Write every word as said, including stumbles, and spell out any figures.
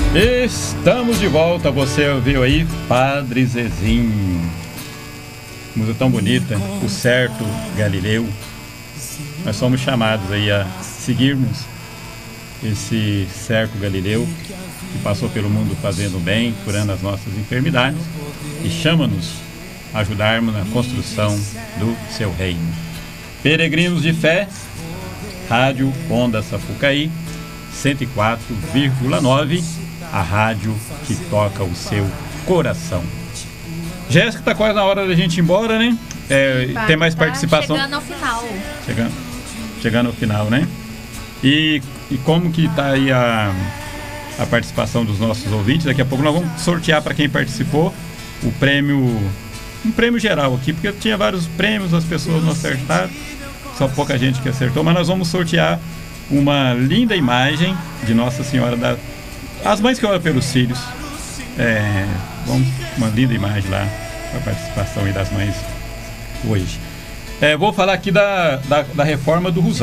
Estamos de volta, você ouviu aí Padre Zezinho, música tão bonita, o certo Galileu. Nós somos chamados aí a seguirmos esse certo Galileu que passou pelo mundo fazendo bem, curando as nossas enfermidades e chama-nos a ajudarmos na construção do seu reino. Peregrinos de fé, Rádio Onda Sapucaí cento e quatro vírgula nove, a rádio que toca o seu coração. Jéssica, tá quase na hora da gente ir embora, né? É, Vai, tem mais tá participação. chegando ao final. Chegando, chegando ao final, né? E, e como que tá aí a, a participação dos nossos ouvintes? Daqui a pouco nós vamos sortear para quem participou o prêmio, um prêmio geral aqui, porque tinha vários prêmios, as pessoas não acertaram, só pouca gente que acertou, mas nós vamos sortear uma linda imagem de Nossa Senhora da... As mães que oram pelos filhos. É, vamos, uma linda imagem lá para a participação aí das mães hoje. É, vou falar aqui da, da, da reforma do Rosário.